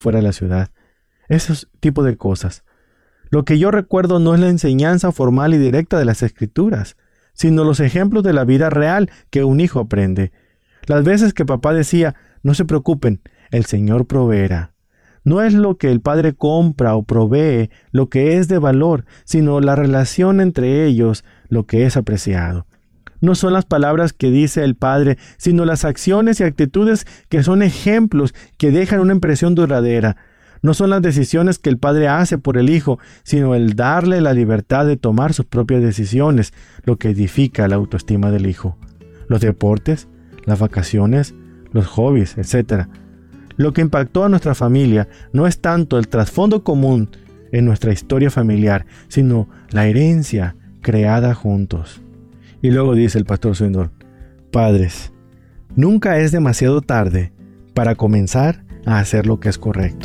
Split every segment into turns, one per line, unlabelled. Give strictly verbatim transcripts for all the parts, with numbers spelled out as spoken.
fuera de la ciudad. Esos tipos de cosas. Lo que yo recuerdo no es la enseñanza formal y directa de las Escrituras, sino los ejemplos de la vida real que un hijo aprende. Las veces que papá decía, no se preocupen, el Señor proveerá. No es lo que el padre compra o provee lo que es de valor, sino la relación entre ellos lo que es apreciado. No son las palabras que dice el padre, sino las acciones y actitudes que son ejemplos que dejan una impresión duradera. No son las decisiones que el padre hace por el hijo, sino el darle la libertad de tomar sus propias decisiones, lo que edifica la autoestima del hijo. Los deportes, las vacaciones, los hobbies, etcétera. Lo que impactó a nuestra familia no es tanto el trasfondo común en nuestra historia familiar, sino la herencia creada juntos. Y luego dice el pastor Swindoll, padres, nunca es demasiado tarde para comenzar a hacer lo que es correcto.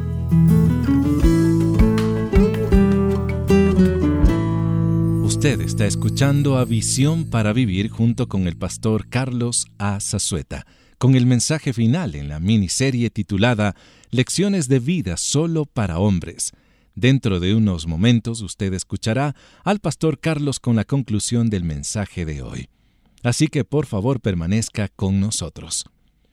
Usted está escuchando a Visión para Vivir junto con el pastor Carlos A. Zazueta, con el mensaje final en la miniserie titulada Lecciones de vida solo para hombres. Dentro de unos momentos usted escuchará al pastor Carlos con la conclusión del mensaje de hoy. Así que por favor permanezca con nosotros.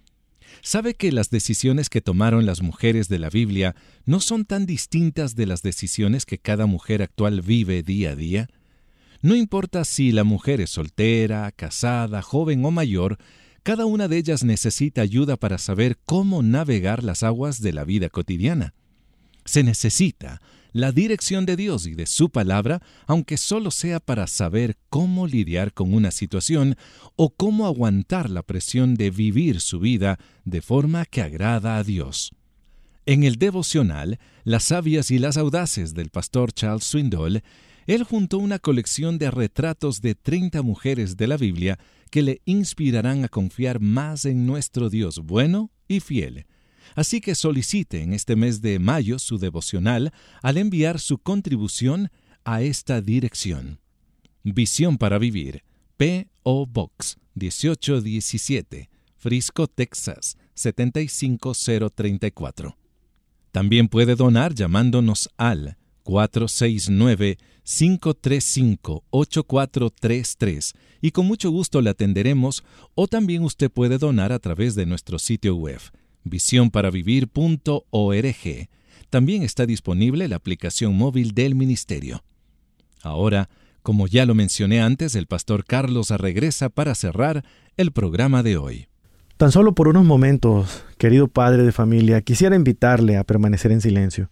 ¿Sabe que las decisiones que tomaron las mujeres de la Biblia no son tan distintas de las decisiones que cada mujer actual vive día a día? No importa si la mujer es soltera, casada, joven o mayor, cada una de ellas necesita ayuda para saber cómo navegar las aguas de la vida cotidiana. Se necesita la dirección de Dios y de su palabra, aunque solo sea para saber cómo lidiar con una situación o cómo aguantar la presión de vivir su vida de forma que agrada a Dios. En el devocional, Las sabias y las audaces del pastor Charles Swindoll, él juntó una colección de retratos de treinta mujeres de la Biblia que le inspirarán a confiar más en nuestro Dios bueno y fiel. Así que solicite en este mes de mayo su devocional al enviar su contribución a esta dirección. Visión para Vivir, P O Box dieciocho diecisiete, Frisco, Texas, setenta y cinco mil treinta y cuatro. También puede donar llamándonos al cuatro seis nueve, cinco tres cinco, ocho cuatro tres tres y con mucho gusto le atenderemos, o también usted puede donar a través de nuestro sitio web, visión para vivir punto org. También está disponible la aplicación móvil del ministerio. Ahora, como ya lo mencioné antes, el pastor Carlos regresa para cerrar el programa de hoy.
Tan solo por unos momentos, querido padre de familia, quisiera invitarle a permanecer en silencio.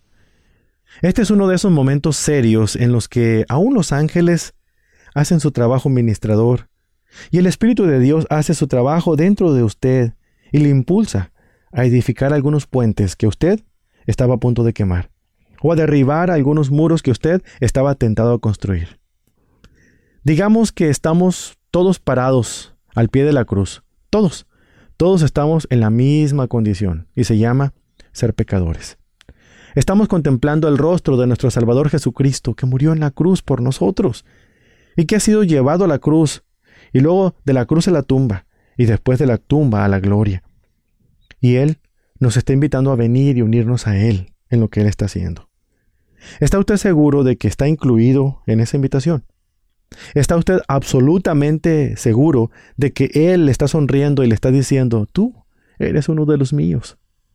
Este es uno de esos momentos serios en los que aún los ángeles hacen su trabajo ministrador y el Espíritu de Dios hace su trabajo dentro de usted y le impulsa a edificar algunos puentes que usted estaba a punto de quemar o a derribar algunos muros que usted estaba tentado a construir. Digamos que estamos todos parados al pie de la cruz. Todos, todos estamos en la misma condición y se llama ser pecadores. Estamos contemplando el rostro de nuestro Salvador Jesucristo que murió en la cruz por nosotros y que ha sido llevado a la cruz y luego de la cruz a la tumba y después de la tumba a la gloria. Y Él nos está invitando a venir y unirnos a Él en lo que Él está haciendo. ¿Está usted seguro de que está incluido en esa invitación? ¿Está usted absolutamente seguro de que Él le está sonriendo y le está diciendo, tú eres uno de los míos?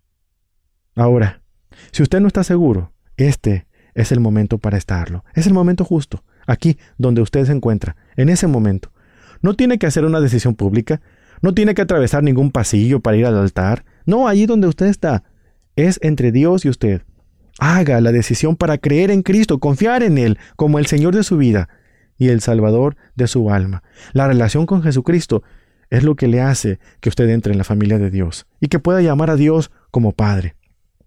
Ahora, si usted no está seguro, este es el momento para estarlo. Es el momento justo, aquí donde usted se encuentra, en ese momento. No tiene que hacer una decisión pública, no tiene que atravesar ningún pasillo para ir al altar. No, allí donde usted está, es entre Dios y usted. Haga la decisión para creer en Cristo, confiar en Él como el Señor de su vida y el Salvador de su alma. La relación con Jesucristo es lo que le hace que usted entre en la familia de Dios y que pueda llamar a Dios como Padre.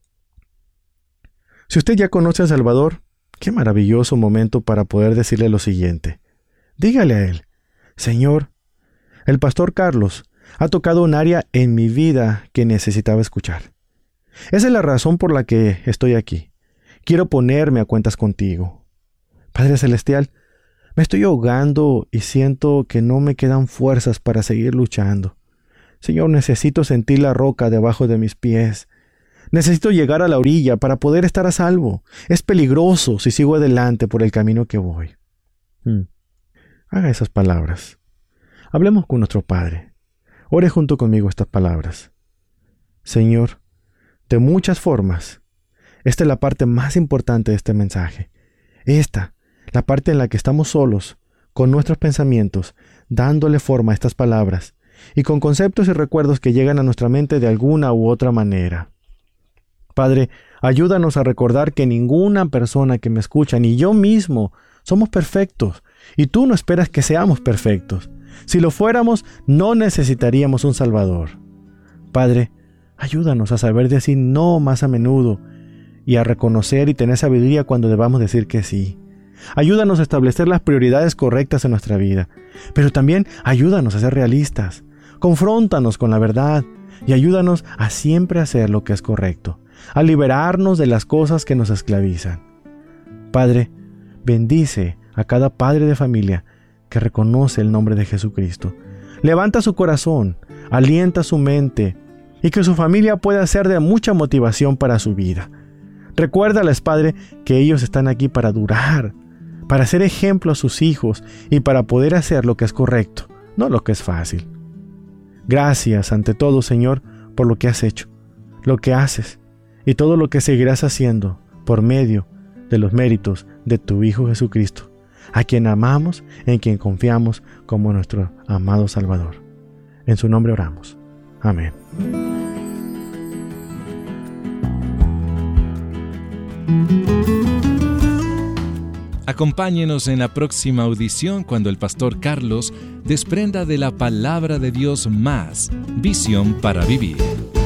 Si usted ya conoce al Salvador, qué maravilloso momento para poder decirle lo siguiente. Dígale a Él, Señor, el pastor Carlos ha tocado un área en mi vida que necesitaba escuchar. Esa es la razón por la que estoy aquí. Quiero ponerme a cuentas contigo. Padre Celestial, me estoy ahogando y siento que no me quedan fuerzas para seguir luchando. Señor, necesito sentir la roca debajo de mis pies. Necesito llegar a la orilla para poder estar a salvo. Es peligroso si sigo adelante por el camino que voy. Hmm. Haga esas palabras. Hablemos con nuestro Padre. Ore junto conmigo estas palabras. Señor, de muchas formas, esta es la parte más importante de este mensaje. Esta, la parte en la que estamos solos, con nuestros pensamientos, dándole forma a estas palabras, y con conceptos y recuerdos que llegan a nuestra mente de alguna u otra manera. Padre, ayúdanos a recordar que ninguna persona que me escucha, ni yo mismo, somos perfectos, y tú no esperas que seamos perfectos. Si lo fuéramos, no necesitaríamos un Salvador. Padre, ayúdanos a saber decir no más a menudo, y a reconocer y tener sabiduría cuando debamos decir que sí. Ayúdanos a establecer las prioridades correctas en nuestra vida, pero también ayúdanos a ser realistas. Confróntanos con la verdad y ayúdanos a siempre hacer lo que es correcto, a liberarnos de las cosas que nos esclavizan. Padre, bendice a cada padre de familia que reconoce el nombre de Jesucristo. Levanta su corazón, alienta su mente y que su familia pueda ser de mucha motivación para su vida. Recuérdales, Padre, que ellos están aquí para durar, para ser ejemplo a sus hijos y para poder hacer lo que es correcto, no lo que es fácil. Gracias ante todo, Señor, por lo que has hecho, lo que haces y todo lo que seguirás haciendo por medio de los méritos de tu Hijo Jesucristo, a quien amamos, en quien confiamos como nuestro amado Salvador. En su nombre oramos. Amén.
Acompáñenos en la próxima audición cuando el pastor Carlos desprenda de la palabra de Dios más visión para vivir.